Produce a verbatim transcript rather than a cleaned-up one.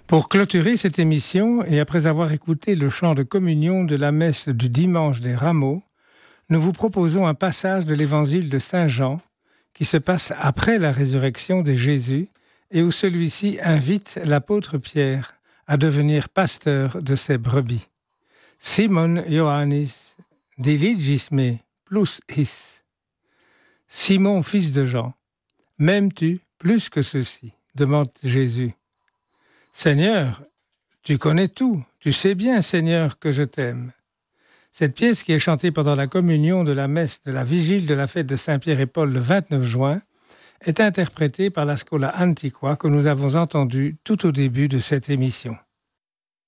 Pour clôturer cette émission et après avoir écouté le chant de communion de la messe du dimanche des Rameaux, nous vous proposons un passage de l'évangile de Saint Jean qui se passe après la résurrection de Jésus et où celui-ci invite l'apôtre Pierre à devenir pasteur de ses brebis. Simon Ioannis diligis me plus his. Simon, fils de Jean, m'aimes-tu plus que ceci? Demande Jésus. Seigneur, tu connais tout, tu sais bien, Seigneur, que je t'aime. Cette pièce qui est chantée pendant la communion de la messe de la vigile de la fête de Saint-Pierre et Paul le vingt-neuf juin est interprétée par la Schola Antiqua que nous avons entendue tout au début de cette émission.